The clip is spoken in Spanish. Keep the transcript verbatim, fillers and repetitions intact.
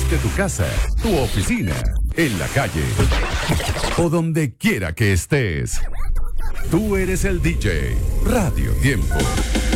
desde tu casa, tu oficina, en la calle o donde quiera que estés. Tú eres el D J. Radio Tiempo.